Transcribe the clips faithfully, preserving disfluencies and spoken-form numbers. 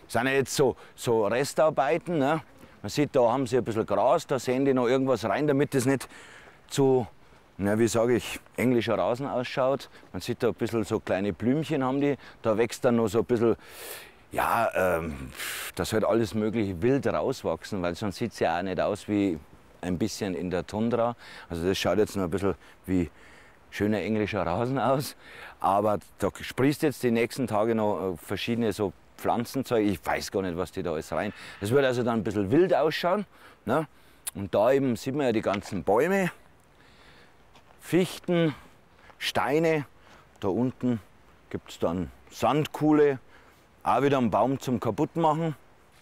Das sind ja jetzt so, so Restarbeiten. Ne? Man sieht, da haben sie ein bisschen Gras, da sehen die noch irgendwas rein, damit das nicht zu, na, wie sage ich, englischer Rasen ausschaut. Man sieht da ein bisschen so kleine Blümchen haben die, da wächst dann noch so ein bisschen, ja, ähm, das halt alles mögliche wild rauswachsen, weil sonst sieht es ja auch nicht aus wie ein bisschen in der Tundra. Also das schaut jetzt noch ein bisschen wie schöner englischer Rasen aus. Aber da sprießt jetzt die nächsten Tage noch verschiedene so Pflanzenzeug. Ich weiß gar nicht, was die da alles rein. Das wird also dann ein bisschen wild ausschauen. Ne? Und da eben sieht man ja die ganzen Bäume, Fichten, Steine. Da unten gibt es dann Sandkuhle. Auch wieder einen Baum zum Kaputtmachen.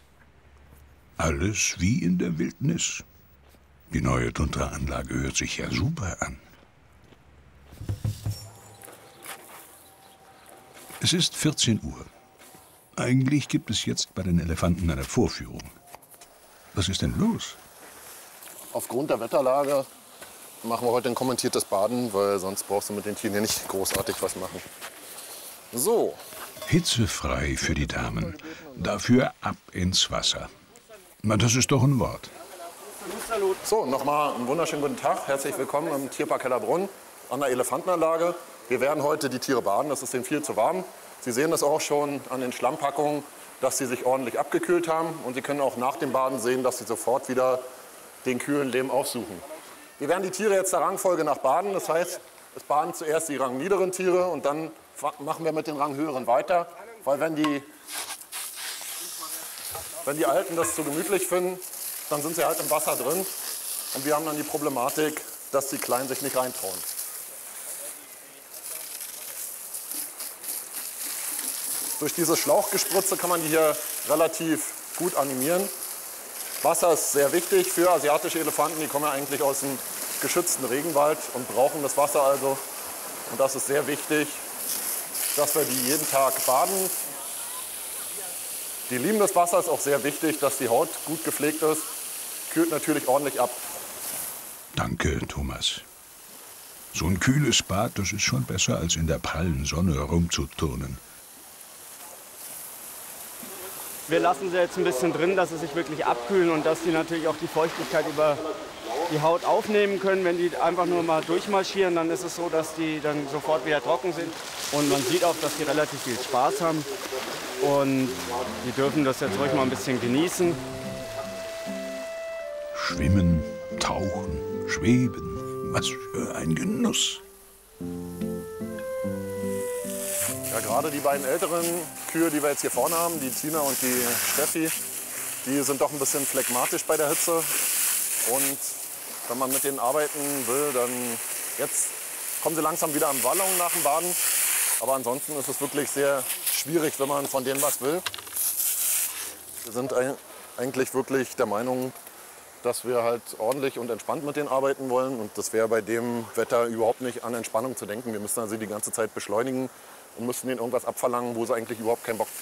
Alles wie in der Wildnis. Die neue Tundra-Anlage hört sich ja super an. Es ist vierzehn Uhr. Eigentlich gibt es jetzt bei den Elefanten eine Vorführung. Was ist denn los? Aufgrund der Wetterlage machen wir heute ein kommentiertes Baden, weil sonst brauchst du mit den Tieren hier nicht großartig was machen. So. Hitzefrei für die Damen. Dafür ab ins Wasser. Na, das ist doch ein Wort. So, nochmal einen wunderschönen guten Tag. Herzlich willkommen im Tierpark Hellerbrunn an der Elefantenanlage. Wir werden heute die Tiere baden, das ist denen viel zu warm. Sie sehen das auch schon an den Schlammpackungen, dass sie sich ordentlich abgekühlt haben. Und Sie können auch nach dem Baden sehen, dass sie sofort wieder den kühlen Lehm aufsuchen. Wir werden die Tiere jetzt der Rangfolge nach baden. Das heißt, es baden zuerst die rangniederen Tiere und dann machen wir mit den ranghöheren weiter. Weil wenn die, wenn die Alten das zu gemütlich finden, dann sind sie halt im Wasser drin. Und wir haben dann die Problematik, dass die Kleinen sich nicht reintrauen. Durch diese Schlauchgespritze kann man die hier relativ gut animieren. Wasser ist sehr wichtig für asiatische Elefanten. Die kommen ja eigentlich aus dem geschützten Regenwald und brauchen das Wasser also. Und das ist sehr wichtig, dass wir die jeden Tag baden. Die lieben das Wasser, ist auch sehr wichtig, dass die Haut gut gepflegt ist. Kühlt natürlich ordentlich ab. Danke, Thomas. So ein kühles Bad, das ist schon besser, als in der prallen Sonne rumzuturnen. Wir lassen sie jetzt ein bisschen drin, dass sie sich wirklich abkühlen und dass sie natürlich auch die Feuchtigkeit über die Haut aufnehmen können. Wenn die einfach nur mal durchmarschieren, dann ist es so, dass die dann sofort wieder trocken sind. Und man sieht auch, dass die relativ viel Spaß haben. Und die dürfen das jetzt ruhig mal ein bisschen genießen. Schwimmen, tauchen, schweben, was für ein Genuss. Ja, gerade die beiden älteren Kühe, die wir jetzt hier vorne haben, die Tina und die Steffi, die sind doch ein bisschen phlegmatisch bei der Hitze. Und wenn man mit denen arbeiten will, dann jetzt kommen sie langsam wieder am Wallung nach dem Baden. Aber ansonsten ist es wirklich sehr schwierig, wenn man von denen was will. Wir sind eigentlich wirklich der Meinung, dass wir halt ordentlich und entspannt mit denen arbeiten wollen. Und das wäre bei dem Wetter überhaupt nicht an Entspannung zu denken. Wir müssen also die ganze Zeit beschleunigen und müssen denen irgendwas abverlangen, wo sie eigentlich überhaupt keinen Bock für